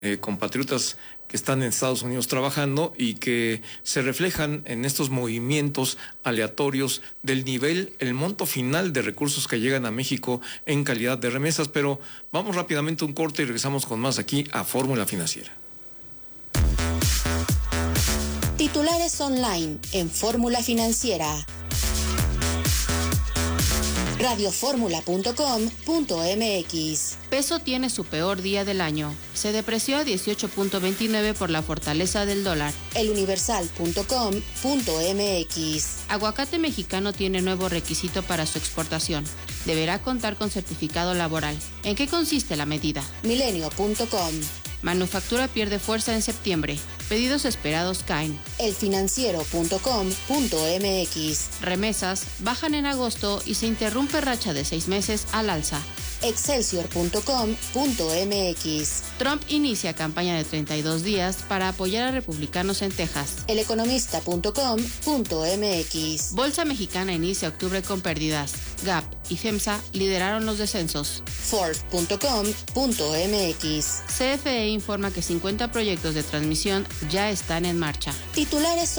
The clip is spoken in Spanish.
compatriotas que están en Estados Unidos trabajando y que se reflejan en estos movimientos aleatorios del nivel, el monto final de recursos que llegan a México en calidad de remesas. Pero vamos rápidamente a un corte y regresamos con más aquí a Fórmula Financiera. Titulares online en Fórmula Financiera. radioformula.com.mx. Peso tiene su peor día del año. Se depreció a 18.29 por la fortaleza del dólar. eluniversal.com.mx. Aguacate mexicano tiene nuevo requisito para su exportación. Deberá contar con certificado laboral. ¿En qué consiste la medida? Milenio.com. Manufactura pierde fuerza en septiembre. Pedidos esperados caen. elfinanciero.com.mx. Remesas bajan en agosto y se interrumpe racha de 6 meses al alza. Excelsior.com.mx. Trump inicia campaña de 32 días para apoyar a republicanos en Texas. Eleconomista.com.mx. Bolsa Mexicana inicia octubre con pérdidas. Gap y FEMSA lideraron los descensos. Forbes.com.mx. CFE informa que 50 proyectos de transmisión ya están en marcha. Titulares